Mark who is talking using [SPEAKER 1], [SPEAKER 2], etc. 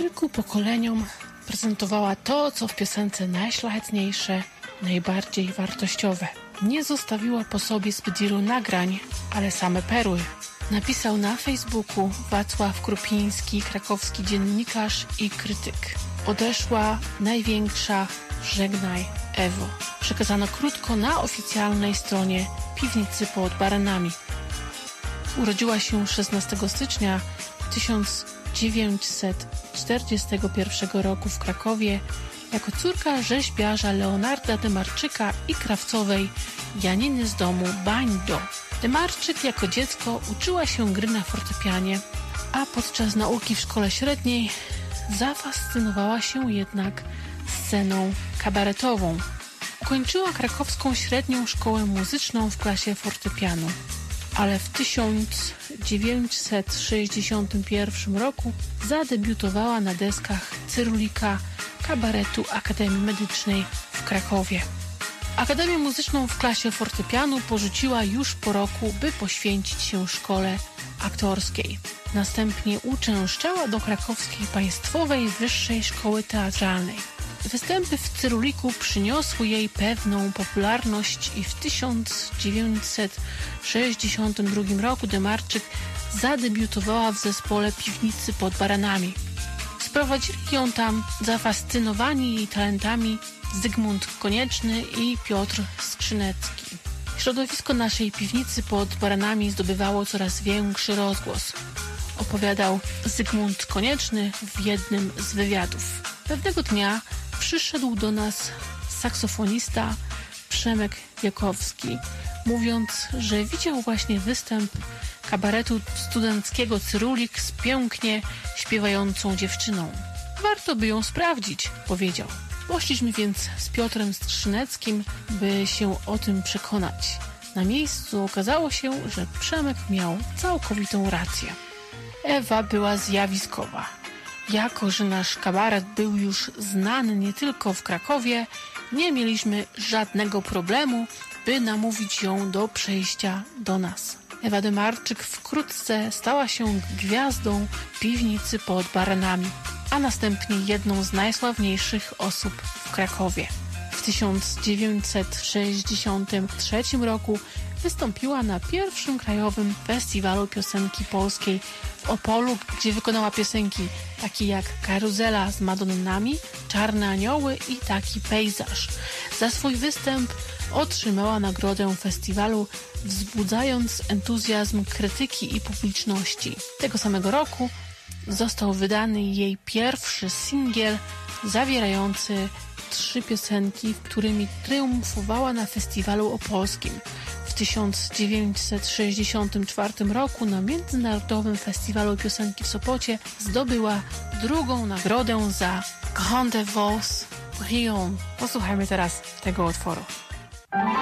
[SPEAKER 1] kilku pokoleniom prezentowała to, co w piosence najszlachetniejsze, najbardziej wartościowe. Nie zostawiła po sobie zbyt wielu nagrań, ale same perły. Napisał na Facebooku Wacław Krupiński, krakowski dziennikarz i krytyk. Odeszła największa, żegnaj Ewo. Przekazano krótko na oficjalnej stronie Piwnicy pod Baranami. Urodziła się 16 stycznia 1941 roku w Krakowie jako córka rzeźbiarza Leonarda Demarczyka i krawcowej Janiny z domu Bańdo. Demarczyk jako dziecko uczyła się gry na fortepianie, a podczas nauki w szkole średniej zafascynowała się jednak sceną kabaretową. Ukończyła krakowską średnią szkołę muzyczną w klasie fortepianu, ale w 1961 roku zadebiutowała na deskach Cyrulika kabaretu Akademii Medycznej w Krakowie. Akademię Muzyczną w klasie fortepianu porzuciła już po roku, by poświęcić się szkole aktorskiej. Następnie uczęszczała do Krakowskiej Państwowej Wyższej Szkoły Teatralnej. Występy w Cyruliku przyniosły jej pewną popularność i w 1962 roku Demarczyk zadebiutowała w zespole Piwnicy pod Baranami. Sprowadzili ją tam zafascynowani jej talentami Zygmunt Konieczny i Piotr Skrzynecki. Środowisko naszej Piwnicy pod Baranami zdobywało coraz większy rozgłos, opowiadał Zygmunt Konieczny w jednym z wywiadów. Pewnego dnia przyszedł do nas saksofonista Przemek Jakowski, mówiąc, że widział właśnie występ kabaretu studenckiego Cyrulik z pięknie śpiewającą dziewczyną. Warto by ją sprawdzić, powiedział. Poszliśmy więc z Piotrem Skrzyneckim, by się o tym przekonać. Na miejscu okazało się, że Przemek miał całkowitą rację. Ewa była zjawiskowa. Jako że nasz kabaret był już znany nie tylko w Krakowie, nie mieliśmy żadnego problemu, by namówić ją do przejścia do nas. Ewa Demarczyk wkrótce stała się gwiazdą Piwnicy pod Baranami, a następnie jedną z najsławniejszych osób w Krakowie. W 1963 roku wystąpiła na pierwszym krajowym festiwalu piosenki polskiej w Opolu, gdzie wykonała piosenki takie jak Karuzela z Madonnami, Czarne Anioły i Taki pejzaż. Za swój występ otrzymała nagrodę festiwalu, wzbudzając entuzjazm krytyki i publiczności. Tego samego roku został wydany jej pierwszy singiel zawierający 3 piosenki, którymi triumfowała na festiwalu opolskim. W 1964 roku na Międzynarodowym Festiwalu Piosenki w Sopocie zdobyła drugą nagrodę za Grande Voix Brion. Posłuchajmy teraz tego utworu.